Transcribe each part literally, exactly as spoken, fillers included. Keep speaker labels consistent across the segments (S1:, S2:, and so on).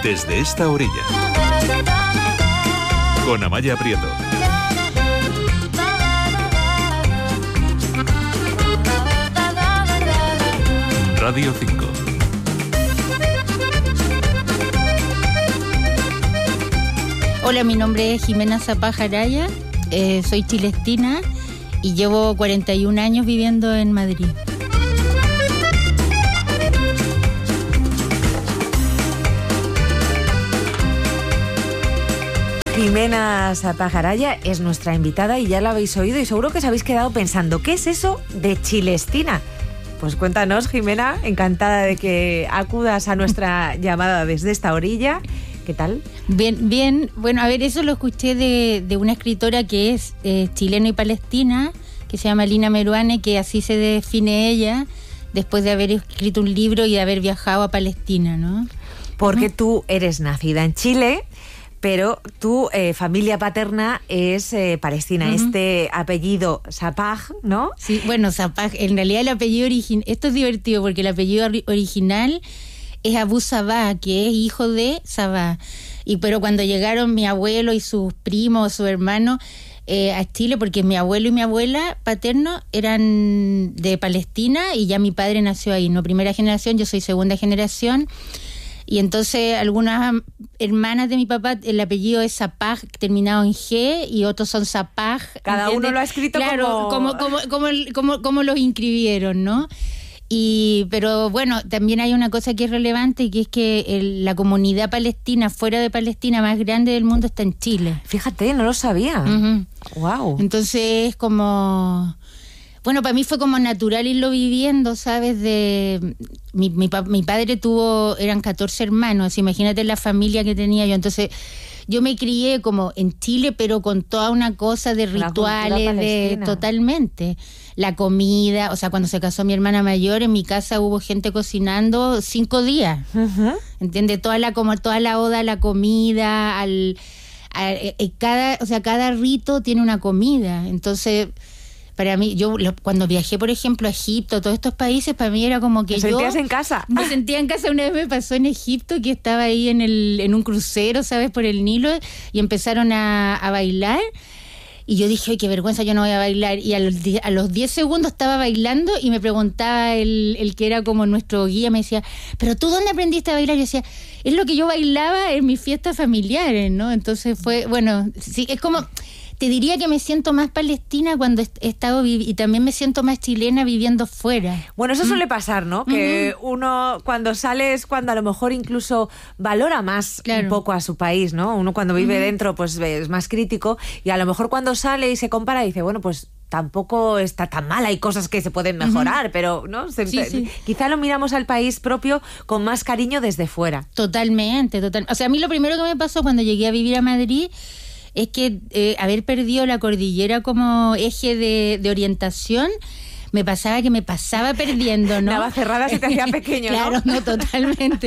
S1: Desde esta orilla, con Amaya Prieto. Radio cinco.
S2: Hola, mi nombre es Jimena Zapaj Araya, eh, soy chilestina y llevo cuarenta y un años viviendo en Madrid.
S3: Jimena Zapaj Araya es nuestra invitada y ya la habéis oído y seguro que os habéis quedado pensando, ¿qué es eso de chilestina? Pues cuéntanos, Jimena, encantada de que acudas a nuestra llamada desde esta orilla. ¿Qué tal?
S2: Bien, bien. Bueno, a ver, eso lo escuché de, de una escritora que es eh, chilena y palestina, que se llama Lina Meruane, que así se define ella, después de haber escrito un libro y de haber viajado a Palestina, ¿no?
S3: Porque
S2: ¿no?
S3: Tú eres nacida en Chile, pero tu eh, familia paterna es eh, palestina. Uh-huh. Este apellido Zapaj, ¿no?
S2: Sí, bueno, Zapaj, en realidad el apellido original, esto es divertido porque el apellido original es Abu Sabah, que es hijo de Sabah. Y pero cuando llegaron mi abuelo y sus primos, su hermano, eh, a Chile, porque mi abuelo y mi abuela paterno eran de Palestina y ya mi padre nació ahí, ¿no? Primera generación, yo soy segunda generación. Y entonces algunas hermanas de mi papá, el apellido es Zapaj, terminado en G, y otros son Zapaj.
S3: Cada
S2: ¿entiendes?
S3: uno lo ha escrito
S2: claro, como... como, como, como, como, como los inscribieron, ¿no? Y, pero bueno, también hay una cosa que es relevante, y que es que el, la comunidad palestina fuera de Palestina más grande del mundo está en Chile.
S3: Fíjate, no lo sabía.
S2: Uh-huh.
S3: Wow.
S2: Entonces es como... Bueno, para mí fue como natural irlo viviendo, ¿sabes? De mi, mi, mi padre tuvo, eran catorce hermanos, imagínate la familia que tenía yo. Entonces yo me crié como en Chile, pero con toda una cosa de rituales, de totalmente. La comida, o sea, cuando se casó mi hermana mayor, en mi casa hubo gente cocinando cinco días. Uh-huh. ¿Entiendes? Toda la, como toda la oda a la comida, al, a, a, a, cada, o sea, cada rito tiene una comida. Entonces... Para mí, yo lo, cuando viajé, por ejemplo, a Egipto, todos estos países, para mí era como que
S3: ¿Te
S2: yo...
S3: sentías en casa?
S2: Me sentía en casa. Una vez me pasó en Egipto, que estaba ahí en el en un crucero, ¿sabes? Por el Nilo, y empezaron a, a bailar. Y yo dije, ay, qué vergüenza, yo no voy a bailar. Y a los, a los diez segundos estaba bailando y me preguntaba el, el que era como nuestro guía, me decía, ¿pero tú dónde aprendiste a bailar? Yo decía, es lo que yo bailaba en mis fiestas familiares, ¿no? Entonces fue, bueno, sí, es como... Te diría que me siento más palestina cuando he estado vivi- y también me siento más chilena viviendo fuera.
S3: Bueno, eso
S2: ¿Mm?
S3: suele pasar, ¿no? Que uh-huh. uno cuando sale es cuando a lo mejor incluso valora más claro. un poco a su país, ¿no? Uno cuando vive uh-huh. dentro pues es más crítico y a lo mejor cuando sale y se compara dice, bueno, pues tampoco está tan mal, hay cosas que se pueden mejorar, uh-huh. pero no se,
S2: sí, sí.
S3: quizá lo miramos al país propio con más cariño desde fuera.
S2: Totalmente, total. O sea, a mí lo primero que me pasó cuando llegué a vivir a Madrid es que eh, haber perdido la cordillera como eje de, de orientación, me pasaba que me pasaba perdiendo, ¿no?
S3: Navacerrada se te hacía pequeño, ¿no?
S2: Claro, no, totalmente.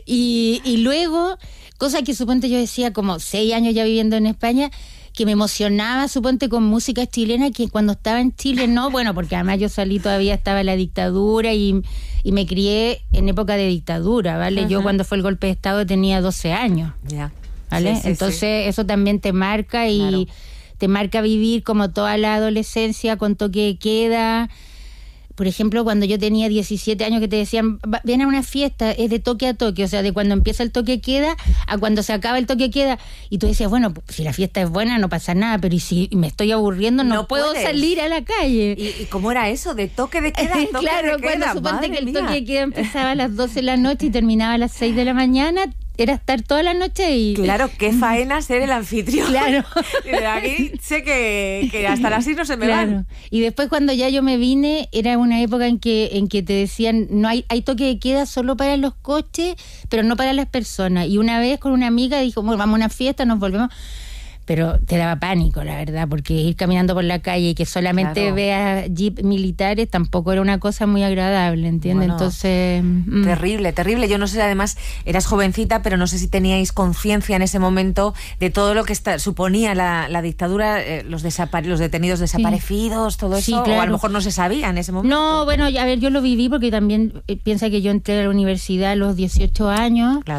S2: Y, y luego, cosa que suponte yo decía como seis años ya viviendo en España, que me emocionaba, suponte, con música chilena, que cuando estaba en Chile no, bueno, porque además yo salí, todavía estaba la dictadura y, y me crié en época de dictadura, ¿vale? Uh-huh. Yo cuando fue el golpe de Estado tenía doce años. Ya. Yeah. ¿Vale? Sí, sí, entonces sí. Eso también te marca y claro. te marca vivir como toda la adolescencia con toque de queda. Por ejemplo, cuando yo tenía diecisiete años que te decían, ven a una fiesta, es de toque a toque, o sea, de cuando empieza el toque de queda a cuando se acaba el toque de queda. Y tú decías, bueno, si la fiesta es buena no pasa nada, pero ¿y si me estoy aburriendo? No, no puedo puedes. salir a la calle.
S3: ¿Y, y cómo era eso? ¿De toque de queda? Toque
S2: claro,
S3: de
S2: cuando
S3: queda.
S2: suponte que el
S3: mía.
S2: toque de queda empezaba a las doce de la noche y terminaba a las seis de la mañana, era estar toda la noche y...
S3: Claro, qué faena ser el anfitrión.
S2: Claro.
S3: Y de aquí sé que, que hasta las seis no se me
S2: claro.
S3: van.
S2: Y después cuando ya yo me vine, era una época en que en que te decían, no hay hay toque de queda solo para los coches, pero no para las personas. Y una vez con una amiga dijo, bueno, vamos a una fiesta, nos volvemos... Pero te daba pánico, la verdad, porque ir caminando por la calle y que solamente claro. veas jeep militares tampoco era una cosa muy agradable, ¿entiendes?
S3: Bueno,
S2: entonces... Mm.
S3: Terrible, terrible. Yo no sé, además, eras jovencita, pero no sé si teníais conciencia en ese momento de todo lo que está, suponía la, la dictadura, eh, los, desapare- los detenidos desaparecidos, sí. todo eso, sí, claro. o a lo mejor no se sabía en ese momento.
S2: No, bueno, a ver, yo lo viví porque también eh, piensa que yo entré a la universidad a los dieciocho años.
S3: Claro.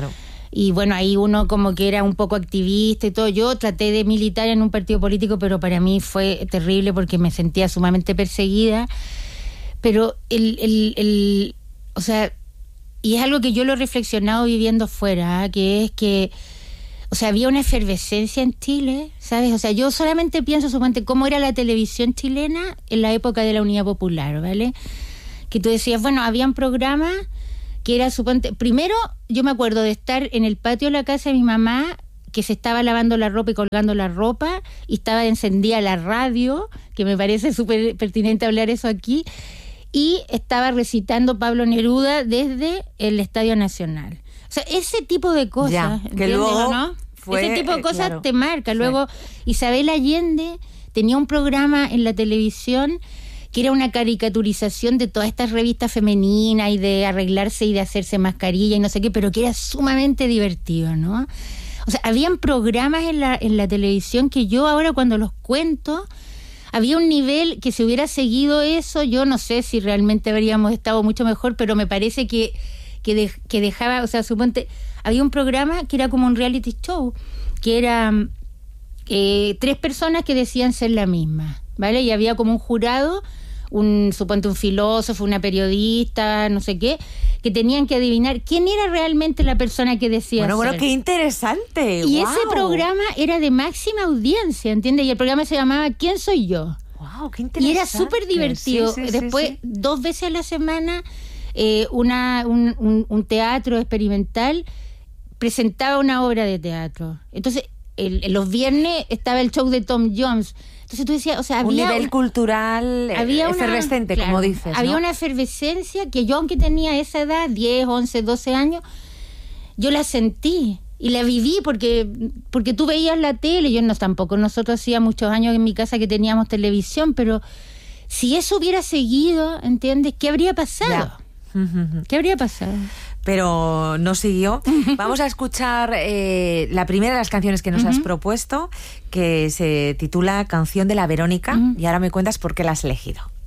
S2: Y bueno, ahí uno como que era un poco activista y todo. Yo traté de militar en un partido político, pero para mí fue terrible porque me sentía sumamente perseguida. Pero el, el, el o sea, y es algo que yo lo he reflexionado viviendo fuera, ¿eh? Que es que, o sea, había una efervescencia en Chile, ¿sabes? O sea, yo solamente pienso suponte cómo era la televisión chilena en la época de la Unidad Popular, ¿vale? Que tú decías, bueno, habían programas que era, suponte, primero yo me acuerdo de estar en el patio de la casa de mi mamá, que se estaba lavando la ropa y colgando la ropa, y estaba encendida la radio, que me parece súper pertinente hablar eso aquí, y estaba recitando Pablo Neruda desde el Estadio Nacional. O sea, ese tipo de cosas,
S3: ya, que luego
S2: ¿no?
S3: Fue,
S2: ese tipo de cosas
S3: claro,
S2: te marca. Luego, sí. Isabel Allende tenía un programa en la televisión que era una caricaturización de todas estas revistas femeninas y de arreglarse y de hacerse mascarilla y no sé qué, pero que era sumamente divertido, ¿no? O sea, habían programas en la, en la televisión que yo ahora cuando los cuento, había un nivel que si hubiera seguido eso, yo no sé si realmente habríamos estado mucho mejor, pero me parece que, que, de, que dejaba, o sea, suponte, había un programa que era como un reality show, que era eh, tres personas que decían ser la misma, ¿vale? Y había como un jurado, un suponte un filósofo, una periodista, no sé qué, que tenían que adivinar quién era realmente la persona que decía
S3: bueno,
S2: ser.
S3: Bueno, qué interesante.
S2: Y
S3: wow.
S2: ese programa era de máxima audiencia, ¿entiendes? Y el programa se llamaba ¿Quién soy yo?
S3: Wow, qué interesante.
S2: Y era súper divertido. Sí, sí, Después, sí, sí. dos veces a la semana, eh, una, un, un, un teatro experimental presentaba una obra de teatro. Entonces, el, los viernes estaba el show de Tom Jones. Entonces tú decías, o sea, había...
S3: Un nivel
S2: una,
S3: cultural
S2: había
S3: efervescente,
S2: una, claro,
S3: como dices,
S2: había
S3: ¿no?
S2: una efervescencia que yo, aunque tenía esa edad, diez, once, doce años, yo la sentí y la viví porque, porque tú veías la tele. Yo no, tampoco, nosotros hacía muchos años en mi casa que teníamos televisión, pero si eso hubiera seguido, ¿entiendes? ¿Qué habría pasado?
S3: Yeah.
S2: ¿Qué habría pasado?
S3: Pero no siguió. Vamos a escuchar eh, la primera de las canciones que nos uh-huh. has propuesto, que se titula Canción de la Verónica, uh-huh. y ahora me cuentas por qué la has elegido.